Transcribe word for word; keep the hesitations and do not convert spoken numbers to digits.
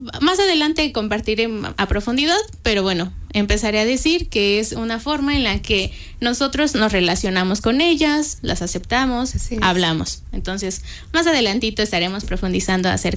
Más adelante compartiré a profundidad, pero bueno, empezaré a decir que es una forma en la que nosotros nos relacionamos con ellas, las aceptamos, hablamos. Entonces, más adelantito estaremos profundizando acerca